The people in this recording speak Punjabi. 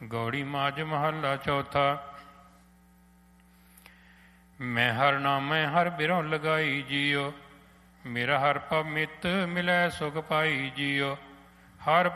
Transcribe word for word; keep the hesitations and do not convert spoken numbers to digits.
ਗੌੜੀ ਮਾਝ ਮਹੱਲਾ ਚੌਥਾ। ਮੈਂ ਹਰ ਨਾਮੈ ਹਰ ਬਿਰੋਂ ਲਗਾਈ ਜੀਓ, ਮੇਰਾ ਹਰ ਪਵ ਮਿੱਤ ਮਿਲੈ ਸੁਖ ਪਾਈ ਜੀਓ। ਹਰ